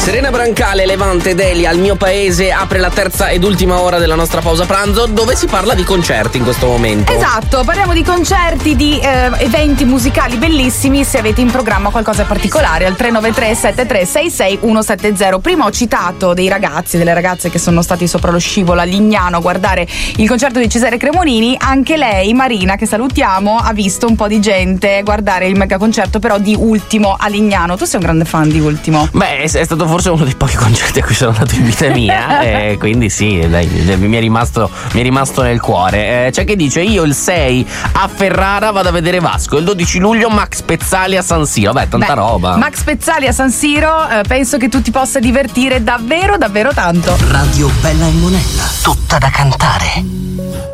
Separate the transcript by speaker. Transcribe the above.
Speaker 1: Serena Brancale, Levante, Delia, al mio paese, apre la terza ed ultima ora della nostra pausa pranzo, dove si parla di concerti in questo momento.
Speaker 2: Esatto, parliamo di concerti, di eventi musicali bellissimi. Se avete in programma qualcosa particolare, al 393 7366 170. Prima ho citato dei ragazzi, delle ragazze che sono stati sopra lo scivolo a Lignano a guardare il concerto di Cesare Cremonini. Anche lei, Marina, che salutiamo, ha visto un po' di gente guardare il mega concerto però di Ultimo a Lignano. Tu sei un grande fan di Ultimo?
Speaker 1: Beh, è stato forse uno dei pochi concerti a cui sono andato in vita mia, quindi sì, dai, mi è rimasto nel cuore. C'è chi dice: io il 6 a Ferrara vado a vedere Vasco, il 12 luglio Max Pezzali a San Siro. Beh, tanta roba.
Speaker 2: Max Pezzali a San Siro, penso che tu ti possa divertire davvero davvero tanto.
Speaker 3: Radio Bella e Monella, tutta da cantare.